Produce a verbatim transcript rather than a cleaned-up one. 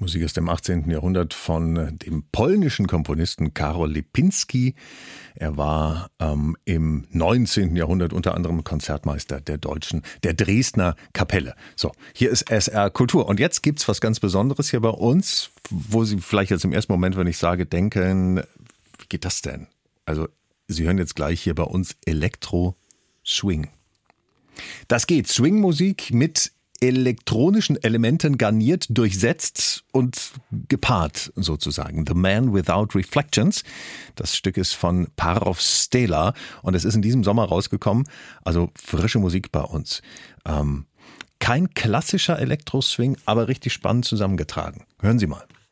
Musik aus dem achtzehnten. Jahrhundert von dem polnischen Komponisten Karol Lipinski. Er war ähm, im neunzehnten. Jahrhundert unter anderem Konzertmeister der Deutschen, der Dresdner Kapelle. So, hier ist S R Kultur. Und jetzt gibt's was ganz Besonderes hier bei uns, wo Sie vielleicht jetzt im ersten Moment, wenn ich sage, denken, wie geht das denn? Also, Sie hören jetzt gleich hier bei uns Elektro-Swing. Das geht. Swing-Musik mit elektronischen Elementen garniert, durchsetzt und gepaart sozusagen. The Man Without Reflections. Das Stück ist von Parov Stela und es ist in diesem Sommer rausgekommen. Also frische Musik bei uns. Ähm, kein klassischer Elektro-Swing, aber richtig spannend zusammengetragen. Hören Sie mal.